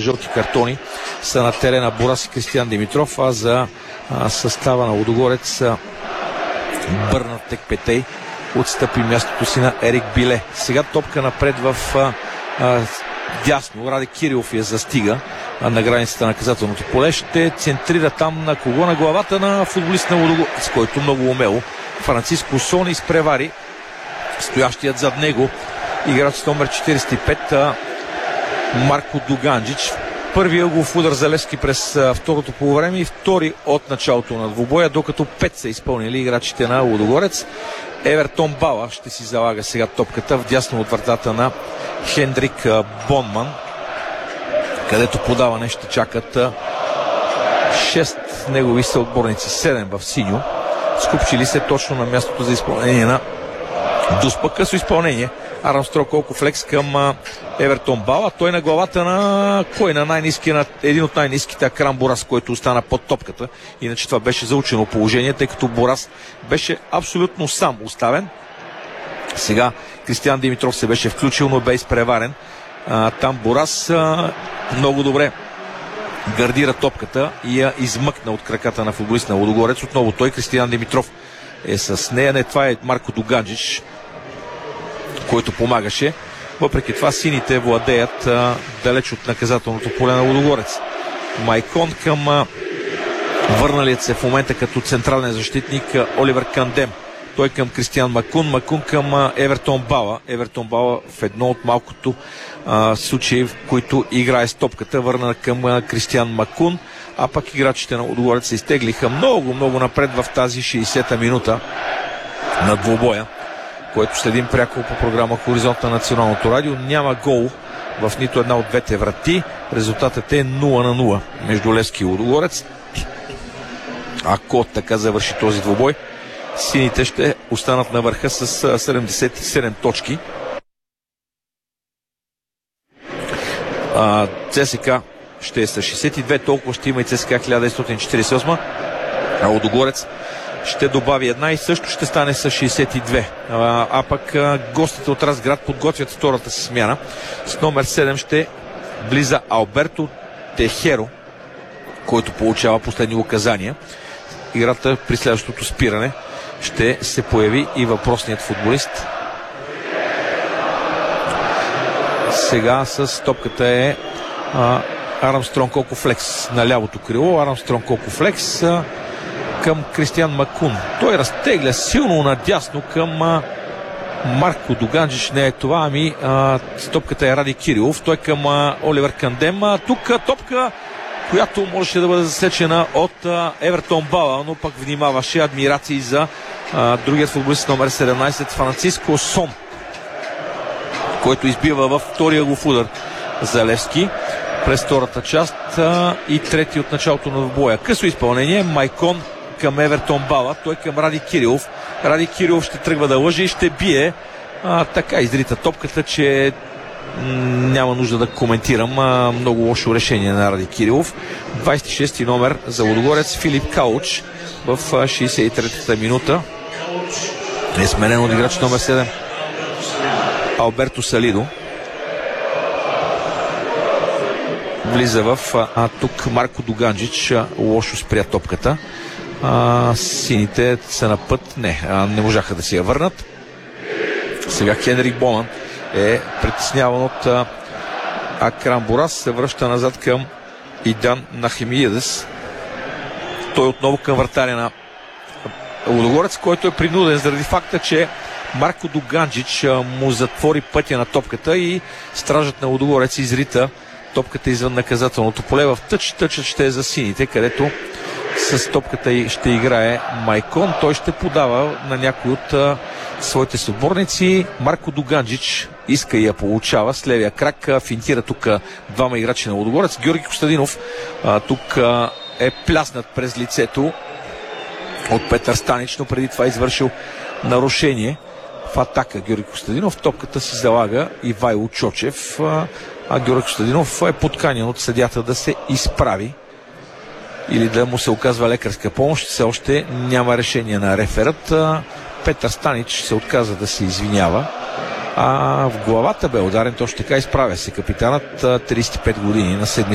жълти картони са на терена Бурас и Кристиян Димитров, а за състава на Лудогорец Бърнат Текпетей отстъпи мястото си на Ерик Биле. Сега топка напред в дясно. Раде Кирилов я застига на границата на наказателното поле. Ще центрира там на кого? На главата на футболист на Лудогорец, който много умело Франциско Сони изпревари стоящият зад него играч с номер 45 Марко Дуганджич. Първият ъгов удар за Левски през второто полувреме и втори от началото на двубоя, докато 5 са изпълнили играчите на Лудогорец. Евертон Бала ще си залага сега топката вдясно от вратата на Хендрик Бонман, където подаване ще чакат 6 негови съотборници, 7 в синьо, скупчили се точно на мястото за изпълнение на Дуспа. Късо изпълнение. Армстронг Окофлекс към Евертон Бала. Той на главата на кой? На най-ниския, на един от най-ниските, Акрам Борас, който остана под топката. Иначе това беше заучено положение, тъй като Борас беше абсолютно сам оставен. Сега Кристиян Димитров се беше включил, но бе изпреварен. Там Борас много добре гардира топката и я измъкна от краката на футболист на Лудогорец. Отново той, Кристиян Димитров, е с нея. Не, това е Марко Дуганджич, който помагаше. Въпреки това сините владеят далеч от наказателното поле на Лудогорец. Майкон към върналият се в момента като централен защитник Оливер Кандем. Той към Кристиян Макун. Макун към Евертон Бала. Евертон Бала в едно от малкото случаи, в които играе с топката, върна към Кристиян Макун. А пък играчите на Лудогорец се изтеглиха много напред в тази 60-та минута на двубоя, което следим пряко по програма Хоризонт на Националното радио. Няма гол в нито една от двете врати. Резултатът е 0-0 между Левски и Лудогорец. Ако така завърши този двубой, сините ще останат на върха с 77 точки. ЦСКА ще е с 62, толкова ще има и ЦСКА 1948, а Лудогорец ще добави една и също ще стане с 62. А пък гостите от Разград подготвят втората си смяна. С номер 7 ще влиза Алберто Техеро, който получава последни указания. Играта при следващото спиране ще се появи и въпросният футболист. Сега с топката е Армстронг Окофлекс на лявото крило. Армстронг Окофлекс към Кристиян Макун. Той разтегля силно надясно към Марко Дуганджич. Не е това, ами топката е Ради Кирилов. Той към Оливер Кандем. Тук топка, която можеше да бъде засечена от Евертон Бала, но пък внимаваше. Адмирации за другият футболист номер 17 Франциско Сон, който избива във втория гов удар за Левски през втората част и трети от началото на боя. Късо изпълнение. Майкон към Евертон Бала. Той към Ради Кирилов. Ради Кирилов ще тръгва да лъже и ще бие. Така изрита топката, че няма нужда да коментирам. Много лошо решение на Ради Кирилов. 26-ти номер за Лудогорец Филип Кауч в 63-та минута е сменен от играч номер 7 Алберто Салидо. Влиза в тук Марко Дуганджич. Лошо спря топката. Сините са на път. Не можаха да си я върнат. Сега Хенрик Бонан е притесняван от Акрам Борас. Се връща назад към Идан Нахимиедес. Той отново към вратаря на Лудогорец, който е принуден заради факта, че Марко Дуганджич му затвори пътя на топката и стражът на Лудогорец изрита топката извън наказателното поле в тъчът ще е за сините, където с топката ще играе Майкон. Той ще подава на някой от своите съотборници. Марко Дуганджич иска и я получава с левия крак. Финтира тук двама играчи на Лудогорец. Георги Костадинов тук е пляснат през лицето от Петър Станич, но преди това извършил нарушение в атака Георги Костадинов. Топката си залага Ивайло Чочев, а Георги Костадинов е подканен от съдията да се изправи или да му се оказва лекарска помощ. Все още няма решение на реферът. Петър Станич се отказа да се извинява, а в главата бе ударен. Точно така изправя се капитанът, 35 години, на 7